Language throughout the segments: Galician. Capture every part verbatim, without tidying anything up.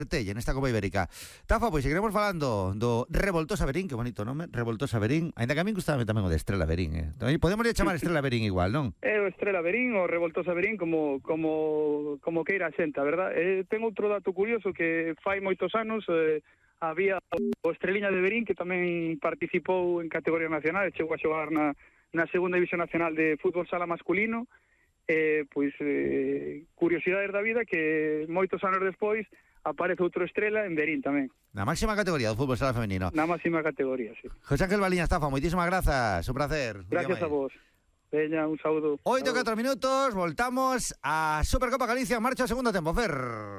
Telle nesta Copa Ibérica. Tafa, pois seguiremos falando do Revoltosa Verín, que bonito nome, Revoltosa Verín. Ainda que a min gustaba tamén o de Estrela Verín, eh. Podemos chamar Estrela Verín igual, non? É o Estrela Verín ou Revoltosa Verín como como como queira a xenta, verdad? Eh, ten outro dato curioso que fai moitos anos eh, había o Estreliña de Verín que tamén participou en categoría nacional, chegou a xogar na na segunda división nacional de fútbol sala masculino. Eh, pois eh, curiosidades da vida que moitos anos despois aparece outro Estrela en Verín tamén. Na máxima categoría do fútbol sala femenino. Na máxima categoría, sí. José Ángel Baliñas, Tafa, moitísimas grazas, un placer. Gracias a vos. Veña, un saúdo. oito e catro minutos, voltamos a Supercopa Galicia, en marcha o segundo tempo, Fer.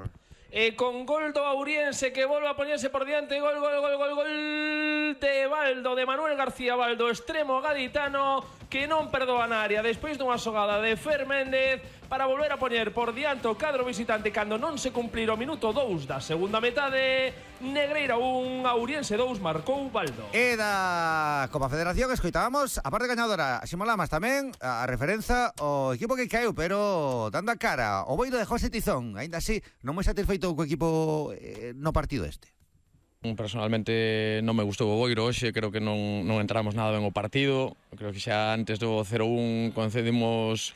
E con gol do Auriense que volve a poñerse por diante, gol, gol, gol, gol, gol de Baldo, de Manuel García Baldo, extremo gaditano, que non perdoa na área despois dunha xogada de Fer Méndez para volver a poñer por diante o cadro visitante cando non se cumplir o minuto dous da segunda metade. Negreira un, Auriense dous, marcou Baldo. E da Copa Federación escoitábamos a parte gañadora, Ximolamas tamén, a referenza o equipo que caeu, pero dando a cara o boiro de José Tizón, aínda así non moi satisfeito co equipo eh, no partido este. Personalmente non me gustou o Boiro hoxe, creo que non, non entramos nada ben o partido. Creo que xa antes do cero un concedimos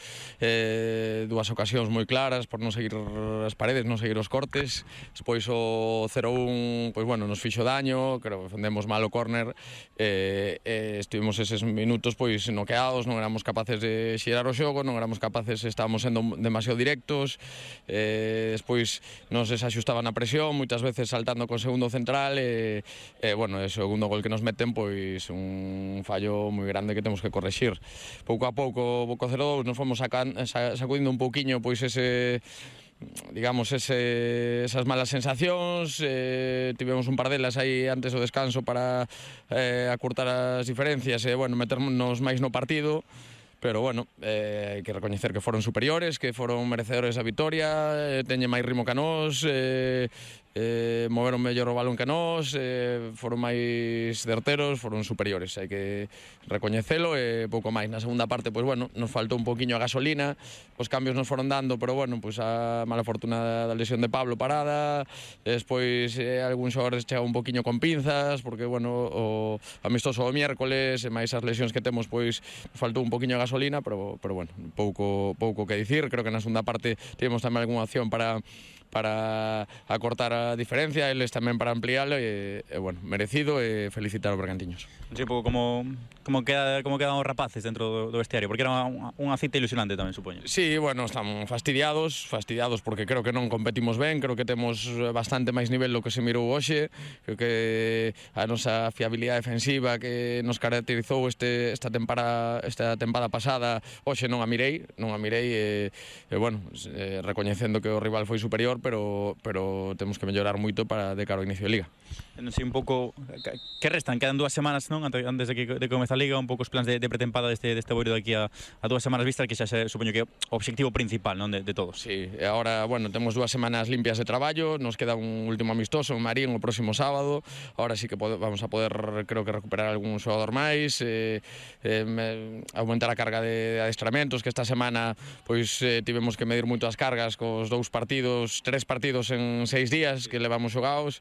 eh, dúas ocasións moi claras por non seguir as paredes, non seguir os cortes. Despois o cero un, pois bueno, nos fixo daño, creo que defendemos mal o córner. Eh, eh, estivemos eses minutos pois noqueados, non éramos capaces de xirar o xogo, non éramos capaces, estábamos sendo demasiado directos. Eh, despois nos desaxustaban a presión, moitas veces saltando con segundo central. E, e, bueno, o segundo gol que nos meten, pois un fallo moi grande que temos que correxir. Pouco a pouco, pouco cero dous, nos fomos sacan, sacudindo un pouquiño pois ese, digamos, ese, esas malas sensacións. Eh, tivemos un par delas aí antes do descanso para eh, acurtar as diferencias e, bueno, meternos máis no partido. Pero, bueno, eh, hai que recoñecer que foron superiores, que foron merecedores da vitoria, eh, teñen máis ritmo que a nós, eh, eh, moveron mellor o balón que nós, eh, foron máis certeros, foron superiores, hai que recoñecelo e pouco máis. Na segunda parte, pois bueno, nos faltou un poquinho a gasolina, os cambios nos foron dando, pero bueno, pois a mala fortuna da lesión de Pablo parada, despois eh, algún xogadores chega un poquinho con pinzas, porque bueno, o amistoso o miércoles, e máis as lesións que temos, pois faltou un poquinho a gasolina, pero, pero bueno, pouco, pouco que dicir. Creo que na segunda parte tivemos tamén algunha opción para para acortar a diferencia, eles tamén para ampliarlo e, e bueno, merecido e felicitar aos bergantiños. Sí, un pouco como, como, queda, como quedan os rapaces dentro do, do vestiario, porque era unha, unha cita ilusionante tamén, supoño. Sí, bueno, están fastidiados, fastidiados porque creo que non competimos ben, creo que temos bastante máis nivel do que se mirou hoxe, creo que a nosa fiabilidade defensiva que nos caracterizou este, esta, tempada, esta tempada pasada, hoxe non a mirei, non a mirei e, e bueno, eh, recoñecendo que o rival foi superior, pero, pero temos que mellorar moito para de cara ao inicio de Liga. Non sei un pouco que restan, quedan dúas semanas, non? Antes de que de comeza a Liga, un pouco os plans de, de pretempada deste, deste boiro de aquí a, a dúas semanas vistas, que xa se, supoño que é o obxectivo principal, non, de, de todos. Sí, e agora, bueno, temos dúas semanas limpias de traballo, nos queda un último amistoso en Marín o próximo sábado, agora sí que pode, vamos a poder, creo que recuperar algún xogador máis, eh, eh, me, aumentar a carga de, de adestramentos, que esta semana pois eh, tivemos que medir moito as cargas cos dous partidos, tres partidos en seis días que levamos xogados,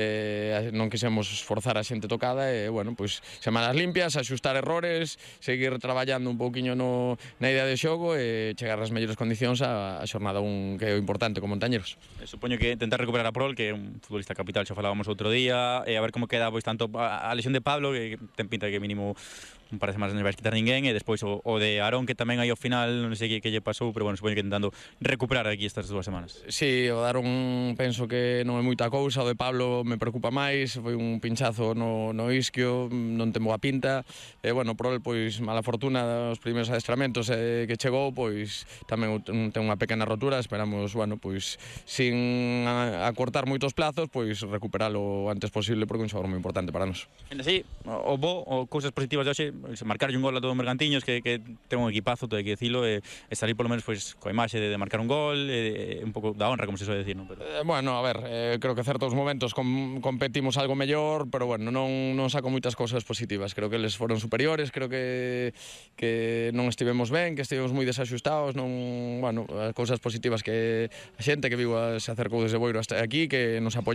eh, non quixemos forzar a xente tocada e, bueno, pois semanas limpias, axustar errores, seguir traballando un pouquiño no, na idea de xogo e chegar ás mellores condicións a, a xornada un que é o importante con Montañeros. Eh, supoño que tentar recuperar a Prol, que é un futbolista capital, xa falábamos outro día, e a ver como queda pois tanto a, a lesión de Pablo, que ten pinta que mínimo un par de semanas non vais quitar ninguén, e despois o, o de Aarón, que tamén aí ao final non sei que, que lle pasou, pero bueno, supoño que intentando recuperar aquí estas dúas semanas. Sí, o de Aarón penso que non é moita cousa, o de Pablo me preocupa máis, foi un pinchazo no, no isquio, non ten boa pinta, e bueno, por el, pois, mala fortuna dos primeiros adestramentos eh, que chegou, pois tamén ten unha pequena rotura, esperamos, bueno, pois sin acortar moitos plazos, pois recuperalo o antes posible, porque é un xogador moi importante para nós. En así, o bo, o cousas positivas de hoxe, marcar un gol a todo Bergantiños, que, que ten un equipazo, todo hai que dicilo, e, e salir polo menos pois, coa imaxe de, de marcar un gol, e, e un pouco da honra, como se suele decir, non? Pero... Eh, bueno, a ver, eh, creo que certos momentos com, competimos algo mellor, pero bueno, non, non saco moitas cousas positivas. Creo que eles foron superiores, creo que, que non estivemos ben, que estivemos moi desaxustados, non, bueno, as cousas positivas que a xente que viu se acercou desde Boiro hasta aquí, que nos apoiou.